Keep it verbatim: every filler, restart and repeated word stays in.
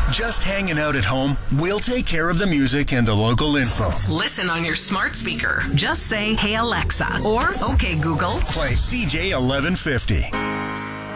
Just hanging out at home? We'll take care of the music and the local info. Listen on your smart speaker. Just say, "Hey Alexa," or "Okay Google." Play C J eleven fifty.